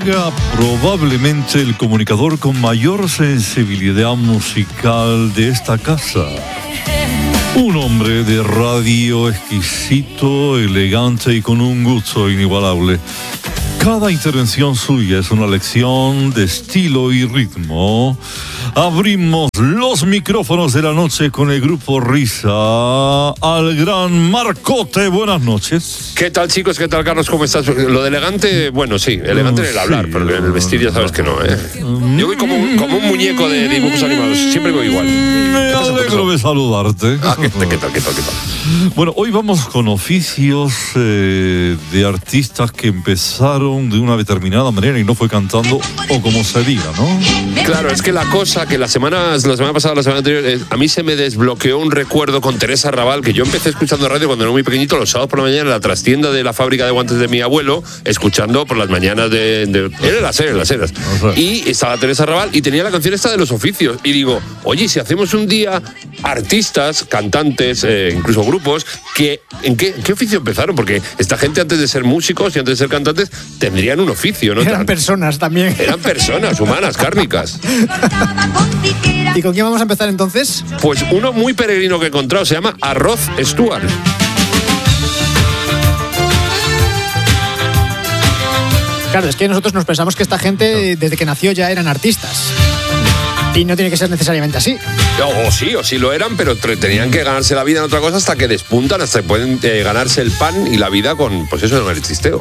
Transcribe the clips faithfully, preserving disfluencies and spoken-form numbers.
llega probablemente el comunicador con mayor sensibilidad musical de esta casa. Un hombre de radio exquisito, elegante y con un gusto inigualable. Cada intervención suya es una lección de estilo y ritmo. Abrimos los micrófonos de la noche con el grupo Risa al gran Marcote. Buenas noches. ¿Qué tal, chicos? ¿Qué tal, Carlos? ¿Cómo estás? Lo de elegante, bueno, sí, elegante en el hablar, sí, pero en el vestir ya sabes que no, ¿eh? Yo voy como un, como un muñeco de dibujos animados, siempre voy igual. Me alegro de saludarte. Ah, ¿qué, qué tal, qué tal, qué tal? Bueno, hoy vamos con oficios eh, de artistas que empezaron de una determinada manera y no fue cantando o como se diga, ¿no? Claro, es que la cosa que la semana, la semana pasada, la semana anterior, eh, a mí se me desbloqueó un recuerdo con Teresa Raval, que yo empecé escuchando radio cuando era muy pequeñito, los sábados por la mañana en la trastienda de la fábrica de guantes de mi abuelo, escuchando por las mañanas de... de era las eras, las eras. O sea. Y estaba Teresa Raval y tenía la canción esta de los oficios. Y digo, oye, si hacemos un día artistas, cantantes, eh, incluso grupos, que ¿en qué, qué oficio empezaron? Porque esta gente antes de ser músicos y antes de ser cantantes tendrían un oficio, ¿no? Eran personas también. Eran personas humanas, kármicas. ¿Y con quién vamos a empezar entonces? Pues uno muy peregrino que he encontrado, se llama Arroz Stuart. Claro, es que nosotros nos pensamos que esta gente desde que nació ya eran artistas. Y no tiene que ser necesariamente así. O sí, o sí lo eran, pero tenían que ganarse la vida en otra cosa hasta que despuntan, hasta que pueden eh, ganarse el pan y la vida con, pues eso, en el chisteo.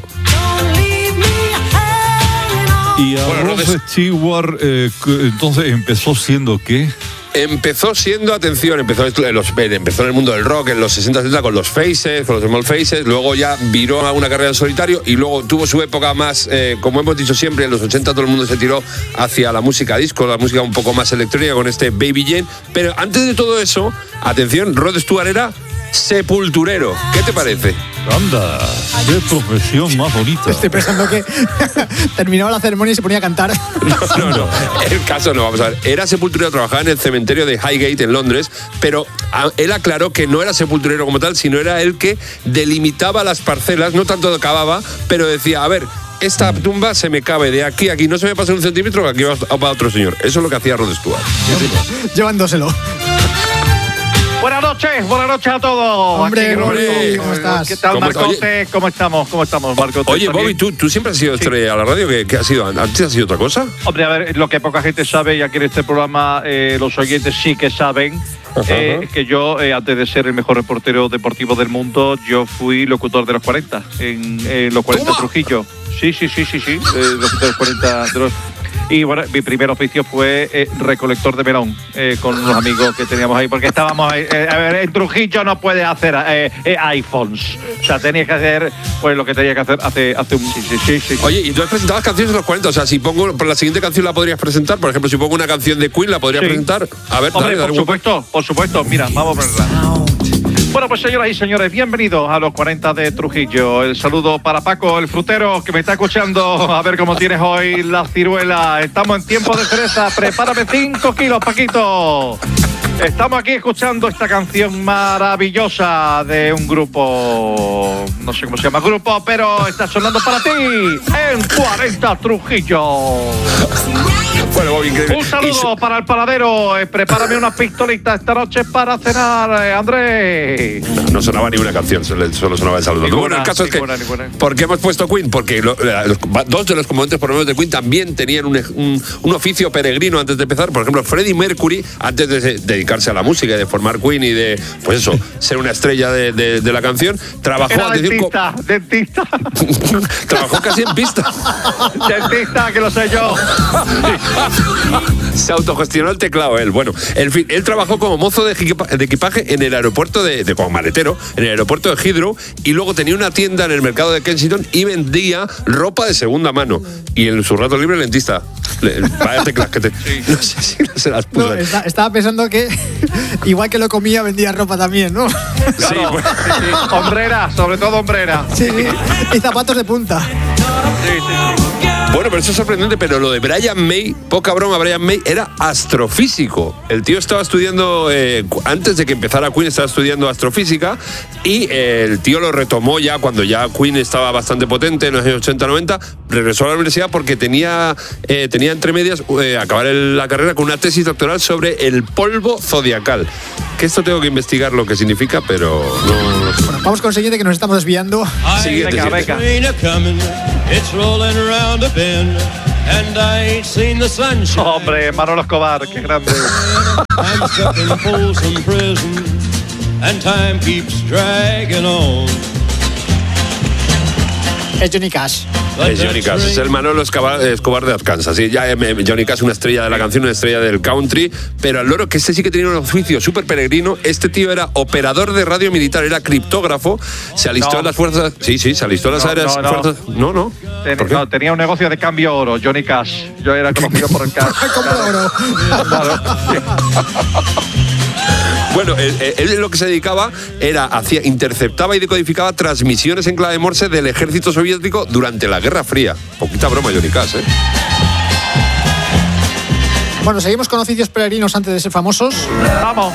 Y Arroz bueno, Stewart, eh, entonces empezó siendo ¿qué? Empezó siendo, atención, empezó, en los, empezó en el mundo del rock en los sesenta setenta con los Faces, con los Small Faces, luego ya viró a una carrera en solitario y luego tuvo su época más, eh, como hemos dicho siempre, en los ochenta todo el mundo se tiró hacia la música disco, la música un poco más electrónica con este Baby Jane, pero antes de todo eso, atención, Rod Stewart era sepulturero. ¿Qué te parece? Anda, qué profesión más bonita. Estoy pensando que terminaba la ceremonia y se ponía a cantar. No, no, no. El caso no, vamos a ver. Era sepulturero, trabajaba en el cementerio de Highgate en Londres, pero él aclaró que no era sepulturero como tal, sino era el que delimitaba las parcelas, no tanto cavaba, pero decía, a ver, esta tumba se me cabe de aquí a aquí, no se me pasa un centímetro, que aquí va para otro señor. Eso es lo que hacía Rod Stewart. Llevándoselo. Buenas noches, buenas noches a todos. Hombre, Bobby, ¿cómo estás? ¿Qué tal, Marcote? ¿Cómo estamos? ¿Cómo estamos, Marcote? Oye, Bobby, ¿tú, tú siempre has sido estrella sí. a la radio. ¿Qué, ¿Qué has sido? ¿Antes has sido otra cosa? Hombre, a ver, lo que poca gente sabe, y aquí en este programa eh, los oyentes sí que saben, eh, que yo, eh, antes de ser el mejor reportero deportivo del mundo, yo fui locutor de los cuarenta, en eh, los cuarenta ¿Cómo? Trujillo. Sí, sí, sí, sí, sí, eh, locutor de los cuarenta de los... Y bueno, mi primer oficio fue eh, recolector de melón eh, con unos amigos que teníamos ahí, porque estábamos ahí. Eh, a ver, en Trujillo no puedes hacer eh, eh, iPhones. O sea, tenías que hacer pues lo que tenías que hacer hace, hace un. Sí, sí, sí, sí. Oye, y tú has presentado canciones de los cuarenta. O sea, si pongo. Por la siguiente canción la podrías presentar. Por ejemplo, si pongo una canción de Queen, la podrías sí. presentar. A ver, Hombre, dale, dale. Por supuesto, por supuesto. Mira, vamos a ponerla. Bueno, pues señoras y señores, bienvenidos a los cuarenta de Trujillo. El saludo para Paco, el frutero, que me está escuchando. A ver cómo tienes hoy la ciruela. Estamos en tiempo de cereza. Prepárame cinco kilos, Paquito. Estamos aquí escuchando esta canción maravillosa de un grupo, no sé cómo se llama el grupo, pero está sonando para ti en cuarenta Trujillo. Bueno, Bobby, increíble. Un saludo so- para el paladero. Eh, prepárame unas pistolitas esta noche para cenar, eh, Andrés. No, no sonaba ni una canción, solo sonaba el saludo. Ninguna, bueno, el caso ninguna, es que, ninguna. ¿Por qué hemos puesto Queen? Porque lo, los, dos de los componentes por lo menos de Queen también tenían un, un, un oficio peregrino antes de empezar. Por ejemplo, Freddie Mercury, antes de dedicarse a la música y de formar Queen y de, pues eso, ser una estrella de, de, de la canción, trabajó... Era dentista, co- dentista. Trabajó casi en pista. Dentista, que lo sé yo. Se autogestionó el teclado él. Bueno, en fin, él trabajó como mozo de, equipa- de equipaje en el aeropuerto de, de como maletero, en el aeropuerto de Heathrow, y luego tenía una tienda en el mercado de Kensington y vendía ropa de segunda mano. Y en su rato libre, lentista. Vaya teclas que te... Sí. No sé si no se las puso. No, está, estaba pensando que igual que lo comía, vendía ropa también, ¿no? Claro, sí, bueno. sí, sí. Hombrera, sobre todo hombrera. Sí, sí. Y zapatos de punta. Sí, sí, sí. Bueno, pero eso es sorprendente, pero lo de Brian May, poca broma, Brian May era astrofísico. El tío estaba estudiando, eh, antes de que empezara Queen, estaba estudiando astrofísica y eh, el tío lo retomó ya cuando ya Queen estaba bastante potente en los años ochenta noventa. Regresó a la universidad porque tenía, eh, tenía entre medias eh, acabar el, la carrera con una tesis doctoral sobre el polvo zodiacal. Que esto tengo que investigar lo que significa, pero no, no sé. Bueno, vamos con el siguiente, que nos estamos desviando. Siguiente, venga, siguiente. venga. Hombre, Manolo Escobar, qué grande. Es Johnny Cash. Es Johnny Cash, es el Manolo Escobar, Escobar de Arkansas. Sí, ya, eh, Johnny Cash, una estrella de la canción, una estrella del country, pero al loro que este sí que tenía un oficio súper peregrino. Este tío era operador de radio militar, era criptógrafo, se alistó no. en las fuerzas. Sí, sí, se alistó en las No, áreas. no, no. Fuerzas, no, no. Ten, ¿Por qué? no, tenía un negocio de cambio oro, Johnny Cash. Yo era conocido por el cash. Compra oro. Claro. Bueno, él, él lo que se dedicaba era, hacía, interceptaba y decodificaba transmisiones en clave Morse del ejército soviético durante la Guerra Fría. Poquita broma, Johnny Cash, ¿eh? Bueno, seguimos con oficios peregrinos antes de ser famosos. Vamos.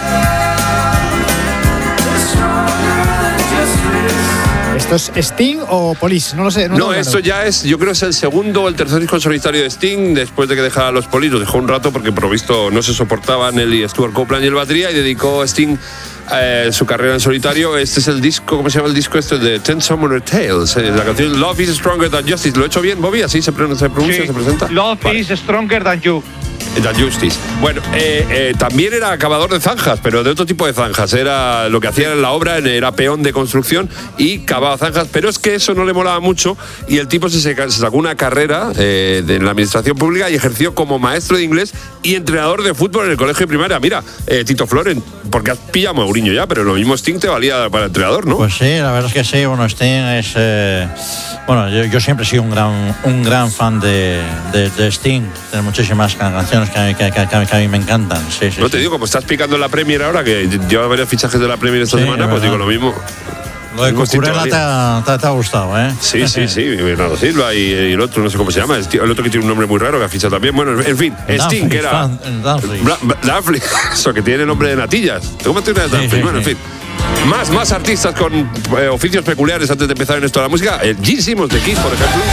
¿Esto es Sting o Police? No lo sé. No, No, lo esto ya es, yo creo que es el segundo o el tercer disco solitario de Sting, después de que dejara a los Police. Lo dejó un rato porque, por lo visto, no se soportaban él y Stuart Copeland y el batería, y dedicó a Sting eh, su carrera en solitario. Este es el disco, ¿cómo se llama el disco este? De Ten Summoner Tales. Eh, la canción Love is Stronger Than Justice. ¿Lo he hecho bien, Bobby? ¿Así se pronuncia, se, pronuncia, Sí. se presenta? Love Vale. is stronger than you. Than Justice. Bueno, eh, eh, también era acabador de zanjas, pero de otro tipo de zanjas. Era lo que hacía en la obra, era peón de construcción y cavaba zanjas. Pero es que eso no le molaba mucho y el tipo se, se sacó una carrera eh, de, en la administración pública y ejerció como maestro de inglés y entrenador de fútbol en el colegio de primaria. Mira, eh, Tito Floren, porque has pillado a Mourinho ya, pero lo mismo Sting te valía para entrenador, ¿no? Pues sí, la verdad es que sí. Bueno, Sting es... Eh, bueno, yo, yo siempre he sido un gran, un gran fan de, de, de Sting. Tiene muchísimas canciones que a mí, que, que, que a mí me encantan. Sí, sí, no sí. te digo, como estás picando en la Premier ahora, que lleva varios fichajes de la Premier esta Sí, semana, es pues verdad. digo lo mismo. Lo de Tengo Sting Cucurella te todavía. ha, te, te ha gustado, ¿eh? Sí, sí, sí, Bernardo Silva y, y el otro, no sé cómo se llama, el, tío- el otro que tiene un nombre muy raro que ha fichado también. Bueno, en fin, Sting, que era. Dumfries. Bra- Bra- Dumfries, eso que tiene nombre de natillas. ¿Cómo te una de Sí, Dumfries? sí, Bueno, en sí. fin. Más, más artistas con eh, oficios peculiares antes de empezar en esto de la música. El Gene Simmons de Kiss, por ejemplo.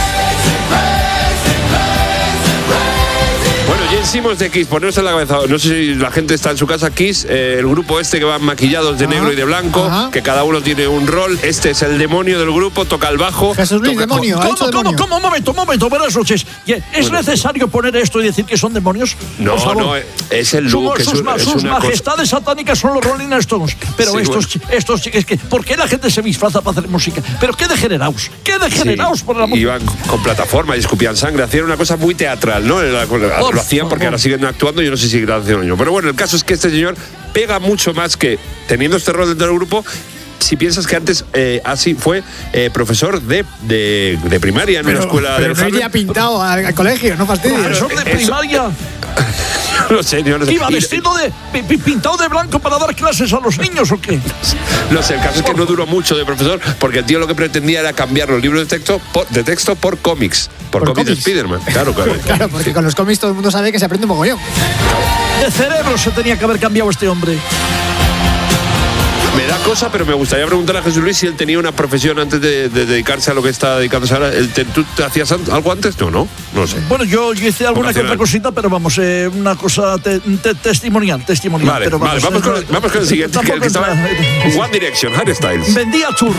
Bueno, Gene Simmons de Kiss, poneros en la cabeza. No sé si la gente está en su casa. Kiss, eh, el grupo este que van maquillados de Ajá, negro y de blanco, ajá. que cada uno tiene un rol. Este es el demonio del grupo, toca el bajo. Jesús Luis, toca- demonio. Ha dicho ¿Cómo, cómo, demonio. cómo? Un momento, un momento. Buenas noches. ¿Es Bueno. necesario poner esto y decir que son demonios? No, Por favor. no, es el look, Sus, es sus un- ma- es sus una cosa- majestades satánicas son los Rolling Stones. Pero Sí, estos, chi- estos chi- es que, ¿por qué la gente se disfraza para hacer música? Pero qué degenerados, qué degenerados Sí, por la música. iban con plataforma y escupían sangre, hacían una cosa muy teatral, ¿no? Era- Lo hacían porque ahora siguen actuando, yo no sé si seguirán haciendo lo mismo. Pero bueno, el caso es que este señor pega mucho más que teniendo este rol dentro del grupo. Si piensas que antes eh, así fue eh, profesor de, de, de primaria en una escuela pero del no Harlem. iría pintado al, al colegio, no fastidies. Profesor de eso- primaria No sé, yo no sé. iba Y- vestido de pi- pi- pintado de blanco para dar clases a los niños o qué. No sé, el caso es que no duró mucho de profesor porque el tío lo que pretendía era cambiar los libros de texto por, de texto por cómics. Por, Por cómics de cómics. Spiderman. Claro, claro. Claro, porque con los cómics todo el mundo sabe que se aprende un mogollón. De cerebro se tenía que haber cambiado este hombre. Me da cosa, pero me gustaría preguntarle a Jesús Luis si él tenía una profesión antes de, de dedicarse a lo que está dedicándose ahora. Él te- ¿Tú te hacías an- algo antes? No, no, no lo sé. Bueno, yo, yo hice alguna que Vocacional. otra cosita, pero vamos, eh, una cosa te- te- testimonial, testimonial. Vale, pero vale, vamos eh, con, vamos con el siguiente, que, el que tampoco estaba entra- One Direction, Harry Styles. Vendía churros.